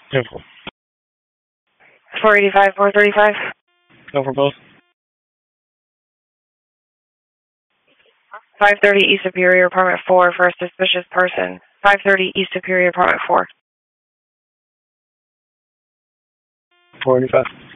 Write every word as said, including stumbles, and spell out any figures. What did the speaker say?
Careful. four eighty-five, four thirty-five. Go for both. five thirty East Superior, apartment four, for a suspicious person. five thirty East Superior, apartment four. four eighty-five.